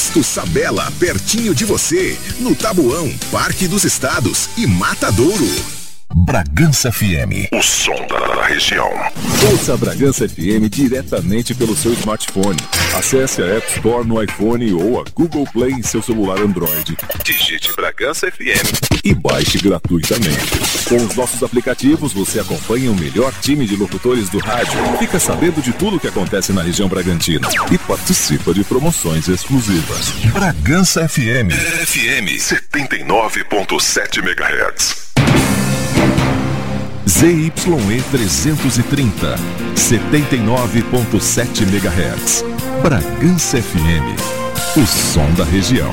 Posto Sabela, pertinho de você, no Tabuão, Parque dos Estados e Matadouro. Bragança FM, o som da região. Ouça a Bragança FM diretamente pelo seu smartphone. Acesse a App Store no iPhone ou a Google Play em seu celular Android. Digite Bragança FM e baixe gratuitamente. Com os nossos aplicativos, você acompanha o melhor time de locutores do rádio, fica sabendo de tudo o que acontece na região bragantina e participa de promoções exclusivas. Bragança FM, FM 79.7 MHz. ZYE 330, 79.7 MHz. Bragança FM, o som da região.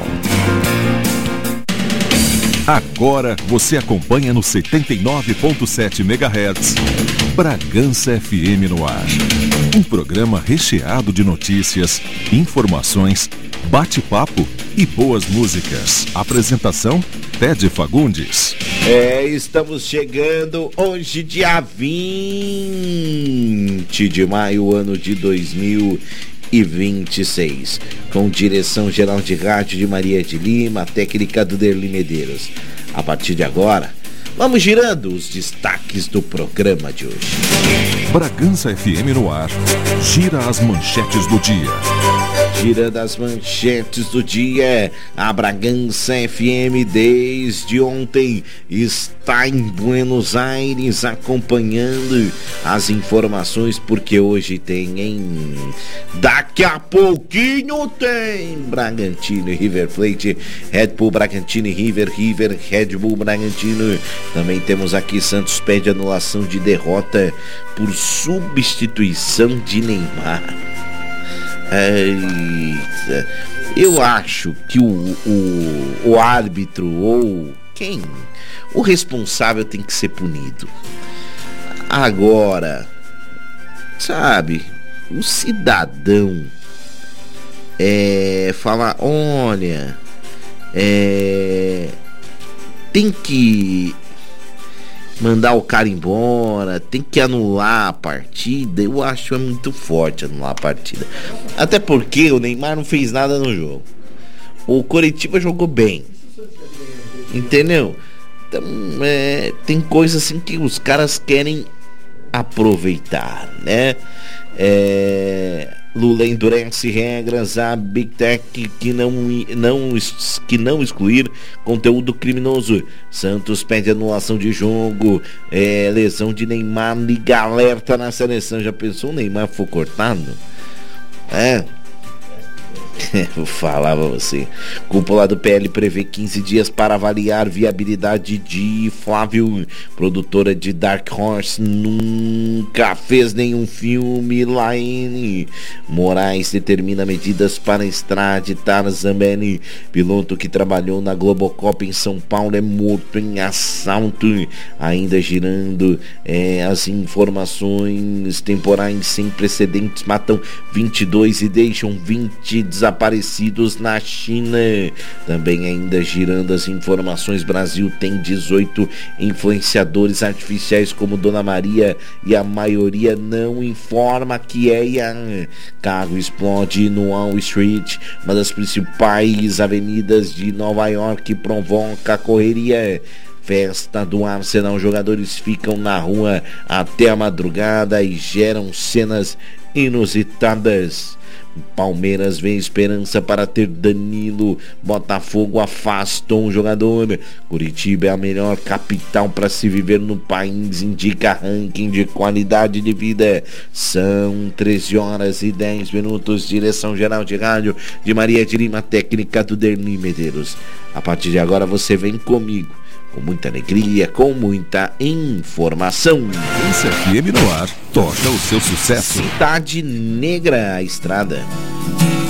Agora você acompanha no 79.7 MHz. Bragança FM no ar. Um programa recheado de notícias, informações, bate-papo e boas músicas. Apresentação: Ted Fagundes. Estamos chegando hoje, dia 20 de maio, ano de 2026. Com direção geral de rádio de Maria de Lima, técnica do Derli Medeiros. A partir de agora, vamos girando os destaques do programa de hoje. Bragança FM no ar. Gira as manchetes do dia. Girando as manchetes do dia, a Bragança FM desde ontem está em Buenos Aires acompanhando as informações, porque hoje tem, hein? Daqui a pouquinho tem Bragantino e River Plate, Red Bull Bragantino e River, Red Bull Bragantino. Também temos aqui Santos pede anulação de derrota por substituição de Neymar. Eita. Eu acho que o árbitro ou o responsável tem que ser punido. Agora, sabe, o cidadão falar, olha, tem que mandar o cara embora, tem que anular a partida. Eu acho muito forte anular a partida. Até porque o Neymar não fez nada no jogo. O Coritiba jogou bem, entendeu? Então, tem coisa assim que os caras querem aproveitar, né? Lula endurece regras, a Big Tech que não excluir conteúdo criminoso. Santos pede anulação de jogo, lesão de Neymar, liga alerta na seleção. Já pensou o Neymar for cortado? Vou falar pra você. Cúpula do PL prevê 15 dias para avaliar viabilidade de Flávio. Produtora de Dark Horse nunca fez nenhum filme. Laine Moraes determina medidas para extraditar Zambelli. Piloto que trabalhou na Globocop em São Paulo é morto em assalto. Ainda girando as informações temporais sem precedentes matam 22 e deixam 20 desaparecidos na China. Também ainda girando as informações, Brasil tem 18 influenciadores artificiais como Dona Maria e a maioria não informa que carro explode no Wall Street, uma das principais avenidas de Nova York, provoca a correria. Festa do Arsenal, jogadores ficam na rua até a madrugada e geram cenas inusitadas. Palmeiras vê esperança para ter Danilo. Botafogo afastou um jogador. Curitiba é a melhor capital para se viver no país, indica ranking de qualidade de vida. São 13h10. Direção geral de rádio de Maria de Lima, técnica do Derli Medeiros. A partir de agora você vem comigo, com muita alegria, com muita informação. Bragança FM no ar, toca o seu sucesso. Cidade Negra, a estrada.